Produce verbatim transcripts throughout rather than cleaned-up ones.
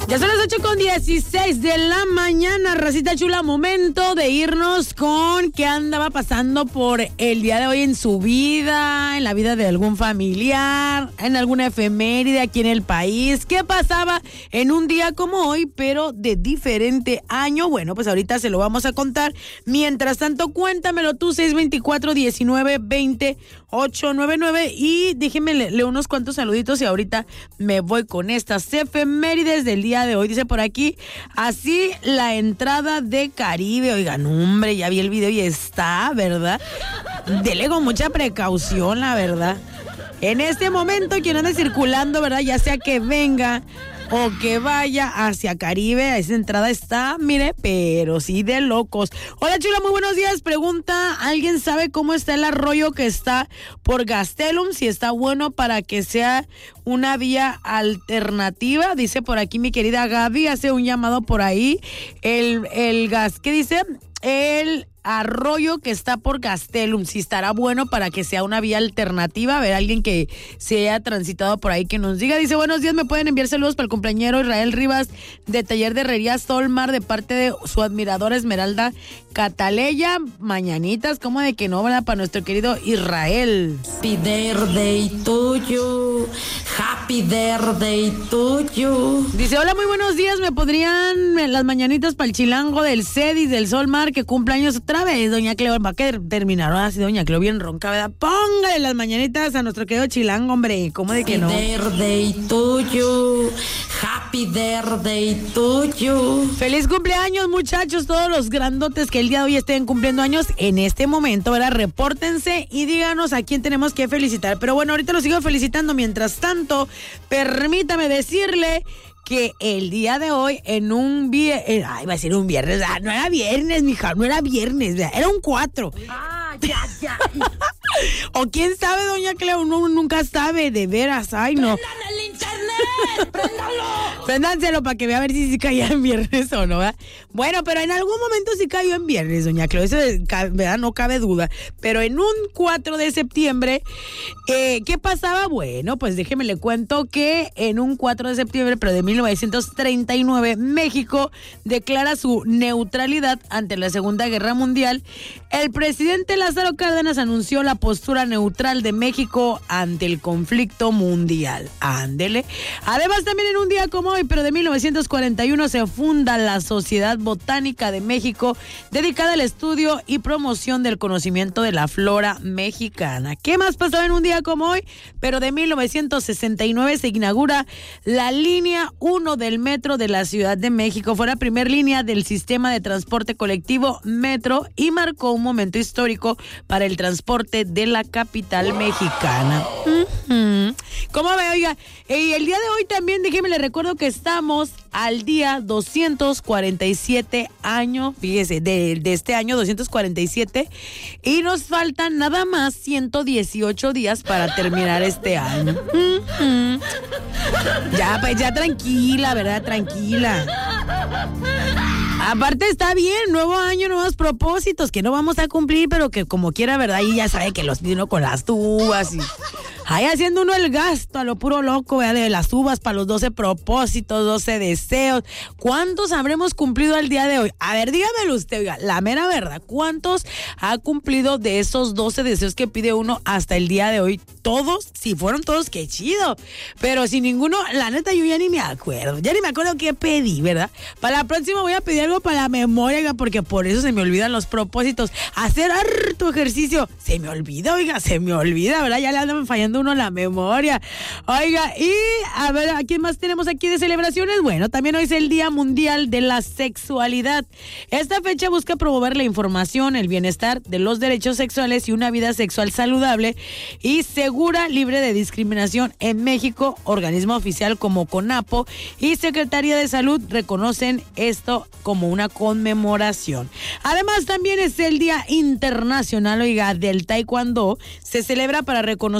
Ya son las ocho con dieciséis de la mañana, racita chula, momento de irnos con qué andaba pasando por el día de hoy en su vida, en la vida de algún familiar, en alguna efeméride aquí en el país. ¿Qué pasaba en un día como hoy, pero de diferente año? Bueno, pues ahorita se lo vamos a contar. Mientras tanto, cuéntamelo tú, seis veinticuatro, diecinueve, veinte, ochocientos noventa y nueve, y déjenme leer unos cuantos saluditos y ahorita me voy con estas efemérides del día de hoy. Dice por aquí, así la entrada de Caribe. Oigan, hombre, ya vi el video y está, ¿verdad? Dele con mucha precaución, la verdad. En este momento, quien ande circulando, ¿verdad? Ya sea que venga o que vaya hacia Caribe, esa entrada está, mire, pero sí de locos. Hola, chula, muy buenos días. Pregunta, ¿alguien sabe cómo está el arroyo que está por Gastelum? Si está bueno para que sea una vía alternativa. Dice por aquí mi querida Gaby, hace un llamado por ahí. El, el gas, ¿qué dice? El arroyo que está por Gastelum, si estará bueno para que sea una vía alternativa. A ver, alguien que se haya transitado por ahí que nos diga. Dice, buenos días, me pueden enviar saludos para el cumpleañero Israel Rivas de Taller de Herrería Solmar de parte de su admiradora Esmeralda Cataleya. Mañanitas, ¿cómo de que no, verdad? Para nuestro querido Israel. Happy birthday tuyo, happy birthday tuyo. Dice, hola, muy buenos días, ¿me podrían las mañanitas para el chilango del Cedis del Solmar que cumple años otra vez? Doña Cleo, va a que terminaron así, doña Cleo, bien ronca, ¿verdad? Póngale las mañanitas a nuestro querido chilango, hombre, ¿cómo de que no? Happy birthday tuyo, happy birthday tuyo. Feliz cumpleaños, muchachos, todos los grandotes que el día de hoy estén cumpliendo años en este momento, ¿verdad? Repórtense y díganos a quién tenemos que felicitar. Pero bueno, ahorita los sigo felicitando. Mientras tanto, permítame decirle que el día de hoy en un viernes, ay, va a ser un viernes, ah, no era viernes, mija, no era viernes, era un cuatro. Ah, ya, ya. O quién sabe, doña Cleo, uno nunca sabe, de veras, ay, no. ¡Prendan el internet! ¡Préndalo! Préndanselo para que vea a ver si sí caía en viernes o no, ¿verdad? Bueno, pero en algún momento sí cayó en viernes, doña Cleo, eso, ¿verdad? No cabe duda. Pero en un cuatro de septiembre, eh, ¿qué pasaba? Bueno, pues déjeme le cuento que en un cuatro de septiembre, pero de mil novecientos treinta y nueve, México declara su neutralidad ante la Segunda Guerra Mundial. El presidente Lázaro Cárdenas anunció la postura neutral de México ante el conflicto mundial. Ándele. Además, también en un día como hoy, pero de mil novecientos cuarenta y uno, se funda la Sociedad Botánica de México, dedicada al estudio y promoción del conocimiento de la flora mexicana. ¿Qué más pasaba en un día como hoy? Pero de mil novecientos sesenta y nueve se inaugura la línea uno del metro de la Ciudad de México. Fue la primera línea del sistema de transporte colectivo metro y marcó un momento histórico para el transporte de la capital mexicana. Uh-huh. ¿Cómo ve? Oiga, y el día de hoy también, déjeme le recuerdo que estamos al día doscientos cuarenta y siete años, fíjese, de, de este año doscientos cuarenta y siete, y nos faltan nada más ciento dieciocho días para terminar este año. Uh-huh. Ya, pues ya tranquila, ¿verdad? Tranquila. Aparte está bien, nuevo año, nuevos propósitos que no vamos a cumplir, pero que como quiera, ¿verdad? Y ya sabe que los pide uno con las uvas y ahí haciendo uno el gasto a lo puro loco, ¿verdad? De las uvas para los doce propósitos, doce deseos. ¿Cuántos habremos cumplido al día de hoy? A ver, dígamelo usted, oiga, la mera verdad, ¿cuántos ha cumplido de esos doce deseos que pide uno hasta el día de hoy? Todos, si fueron todos, qué chido. Pero si ninguno, la neta, yo ya ni me acuerdo. Ya ni me acuerdo qué pedí, ¿verdad? Para la próxima voy a pedir algo para la memoria, oiga, porque por eso se me olvidan los propósitos. Hacer harto ejercicio. Se me olvida, oiga, se me olvida, ¿verdad? Ya le andan fallando uno la memoria. Oiga, y a ver, ¿a quién más tenemos aquí de celebraciones? Bueno, también hoy es el Día Mundial de la Sexualidad. Esta fecha busca promover la información, el bienestar de los derechos sexuales y una vida sexual saludable y segura, libre de discriminación en México. Organismo oficial como CONAPO y Secretaría de Salud reconocen esto como una conmemoración. Además, también es el Día Internacional, oiga, del Taekwondo. Se celebra para reconocer esta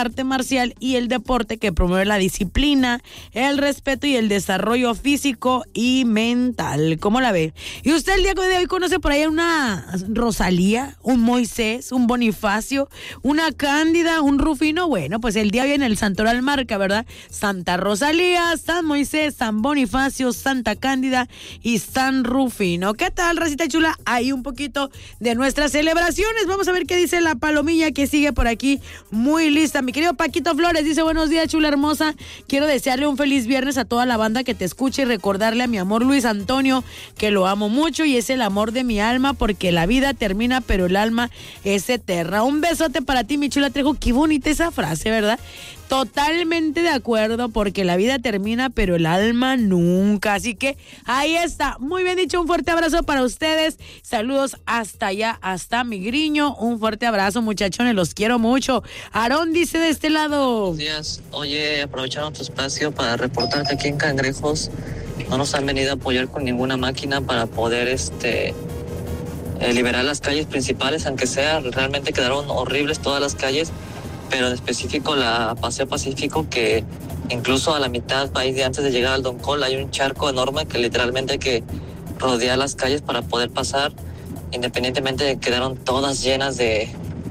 arte marcial y el deporte que promueve la disciplina, el respeto y el desarrollo físico y mental. ¿Cómo la ve? ¿Y usted el día de hoy conoce por ahí una Rosalía, un Moisés, un Bonifacio, una Cándida, un Rufino? Bueno, pues el día de hoy en el Santoral marca, ¿verdad? Santa Rosalía, San Moisés, San Bonifacio, Santa Cándida y San Rufino. ¿Qué tal, racita chula? Hay un poquito de nuestras celebraciones. Vamos a ver qué dice la palomilla que sigue por aquí. Muy lista. Mi querido Paquito Flores dice: buenos días, chula hermosa. Quiero desearle un feliz viernes a toda la banda que te escuche y recordarle a mi amor Luis Antonio que lo amo mucho y es el amor de mi alma, porque la vida termina pero el alma es eterna. Un besote para ti, mi chula Trejo. Qué bonita esa frase, ¿verdad? Totalmente de acuerdo, porque la vida termina, pero el alma nunca. Así que ahí está. Muy bien dicho, un fuerte abrazo para ustedes. Saludos hasta allá, hasta Migriño. Un fuerte abrazo, muchachones, los quiero mucho. Aarón dice de este lado. Buenos días. Oye, aprovecharon tu espacio para reportar que aquí en Cangrejos no nos han venido a apoyar con ninguna máquina para poder este eh, liberar las calles principales, aunque sea. Realmente quedaron horribles todas las calles, pero en específico la Paseo Pacífico, que incluso a la mitad, ahí de antes de llegar al Don Col, hay un charco enorme que literalmente hay que rodear las calles para poder pasar, independientemente de que quedaron todas llenas de,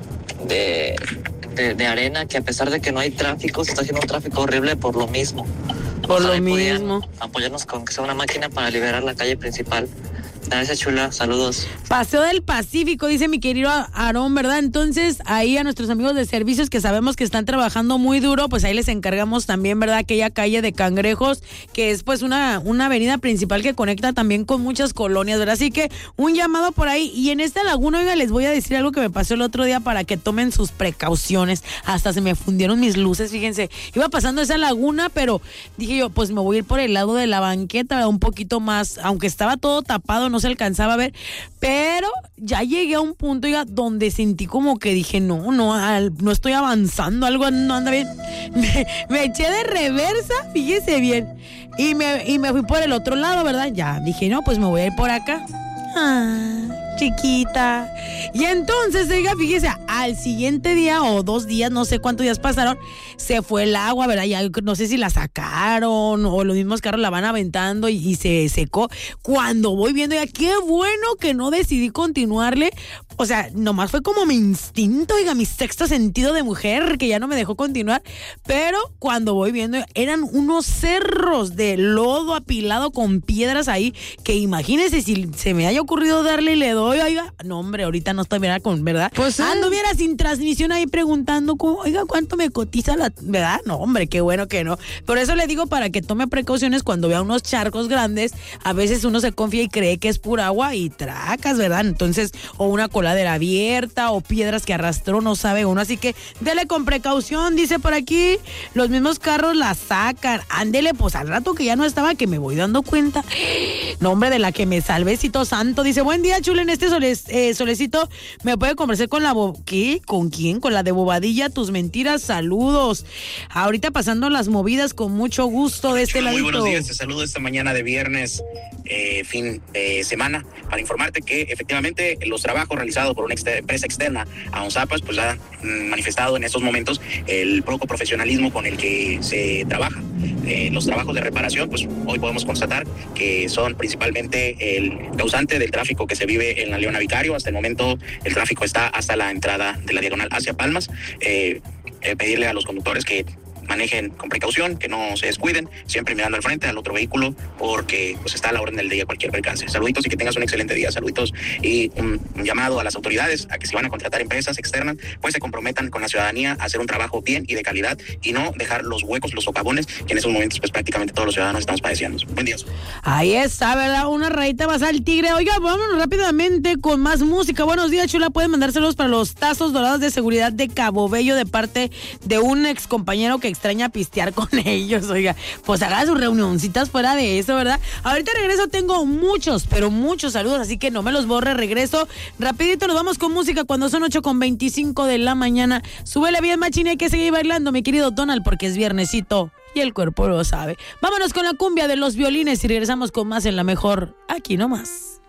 de, de, de arena, que a pesar de que no hay tráfico, se está haciendo un tráfico horrible por lo mismo. Por lo mismo. Apoyarnos con que sea una máquina para liberar la calle principal. Gracias, chula. Saludos. Paseo del Pacífico, dice mi querido Aarón, ¿verdad? Entonces, ahí a nuestros amigos de servicios que sabemos que están trabajando muy duro, pues ahí les encargamos también, ¿verdad? Aquella calle de Cangrejos, que es pues una, una avenida principal que conecta también con muchas colonias, ¿verdad? Así que un llamado por ahí. Y en esta laguna, oiga, les voy a decir algo que me pasó el otro día para que tomen sus precauciones. Hasta se me fundieron mis luces, fíjense. Iba pasando esa laguna, pero dije yo, pues me voy a ir por el lado de la banqueta, ¿verdad? Un poquito más, aunque estaba todo tapado, no se alcanzaba a ver, pero ya llegué a un punto, oiga, donde sentí como que dije, no, no, al, no estoy avanzando, algo no anda bien. Me, me eché de reversa, fíjese bien, y me, y me fui por el otro lado, ¿verdad? Ya dije, no, pues me voy a ir por acá. Ah, chiquita. Y entonces, oiga, fíjese, al siguiente día o dos días, no sé cuántos días pasaron, se fue el agua, ¿verdad? Ya no sé si la sacaron o los mismos carros la van aventando y, y se secó. Cuando voy viendo, ya qué bueno que no decidí continuarle. O sea, nomás fue como mi instinto, oiga, mi sexto sentido de mujer que ya no me dejó continuar. Pero cuando voy viendo, eran unos cerros de lodo apilado con piedras ahí, que imagínense si se me haya ocurrido darle y le doy, oiga, no hombre, ahorita no estoy, ¿verdad? Con, ¿verdad? Pues sí. Anduviera sin transmisión ahí preguntando, como, oiga, ¿cuánto me cotiza la, verdad? No, hombre, qué bueno que no. Por eso le digo, para que tome precauciones cuando vea unos charcos grandes. A veces uno se confía y cree que es pura agua y tracas, ¿verdad? Entonces, o una coladera abierta o piedras que arrastró, no sabe uno. Así que dele con precaución, dice por aquí. Los mismos carros la sacan. Ándele, pues al rato que ya no estaba, que me voy dando cuenta. Nombre de la que me salvecito santo. Dice, buen día, chula, en este soles, eh, solecito, ¿me puede conversar con la bo ¿qué? ¿Con quién? Con la de Bobadilla, tus mentiras, saludos. Ahorita pasando las movidas con mucho gusto de este chula, ladito. Muy buenos días, te saludo esta mañana de viernes, eh, fin de semana, para informarte que efectivamente los trabajos realizados por una exter empresa externa a ONZAPAS, pues ha mm, manifestado en estos momentos el poco profesionalismo con el que se trabaja. Eh, los trabajos de reparación, pues hoy podemos constatar que son principalmente el causante del tráfico que se vive en la Leona Vicario. Hasta el momento el tráfico está hasta la entrada de la diagonal hacia Palmas. Eh, eh, pedirle a los conductores que manejen con precaución, que no se descuiden, siempre mirando al frente al otro vehículo, porque pues está a la orden del día cualquier percance. Saluditos y que tengas un excelente día. Saluditos y un, un llamado a las autoridades a que si van a contratar empresas externas, pues se comprometan con la ciudadanía a hacer un trabajo bien y de calidad y no dejar los huecos, los socavones que en esos momentos pues prácticamente todos los ciudadanos estamos padeciendo. Buen día. Ahí está, ¿verdad? Una rayita más al tigre. Oiga, vámonos rápidamente con más música. Buenos días, chula. Pueden mandárselos para los tazos dorados de seguridad de Cabo Bello de parte de un ex compañero que extraña pistear con ellos, oiga, pues haga sus reunioncitas fuera de eso, ¿verdad? Ahorita regreso, tengo muchos, pero muchos saludos, así que no me los borre, regreso rapidito, nos vamos con música cuando son ocho con veinticinco de la mañana. Súbele bien, machina, hay que seguir bailando, mi querido Donald, porque es viernesito y el cuerpo lo sabe. Vámonos con la cumbia de los violines y regresamos con más en La Mejor, aquí nomás.